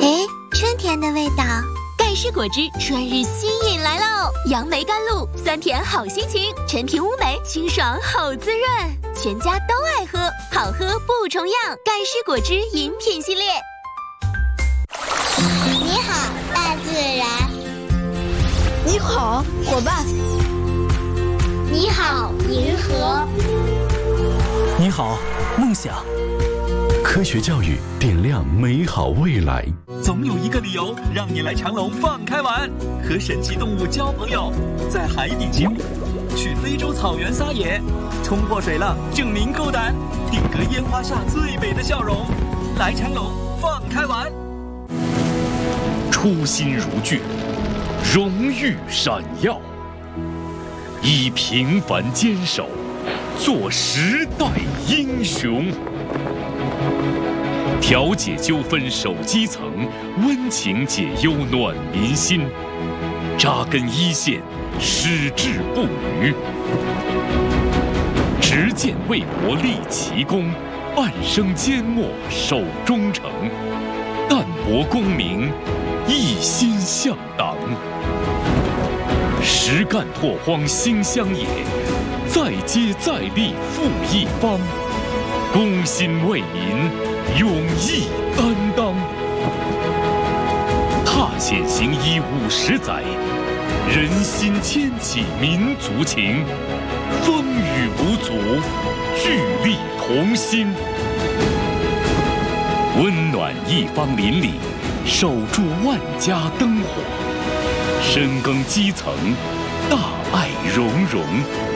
哎，春天的味道。 盖世果汁春日新饮来喽！杨梅甘露，酸甜好心情，陈皮乌梅清爽好滋润，全家都爱喝，好喝不重样。盖世果汁饮品系列。 你好，大自然。 你好，伙伴。 你好，银河。 你好，梦想。 科学教育点亮美好未来。 总有一个理由让你来长隆放开玩，和神奇动物交朋友，在海底起舞，去非洲草原撒野，冲破水浪证明够胆，定格烟花下最美的笑容。来长隆放开玩。 初心如炬，荣誉闪耀，以平凡坚守，做时代英雄。调解纠纷守基层，温情解忧暖民心，扎根一线，矢志不渝。执剑为国立奇功，半生缄默守忠诚，淡泊功名，一心向党。实干拓荒新乡野，再接再厉复一方，公心为民，勇毅担当。踏险行医50载，人心牵起民族情，风雨无阻，聚力同心。温暖一方邻里，守住万家灯火，深耕基层，大爱融融。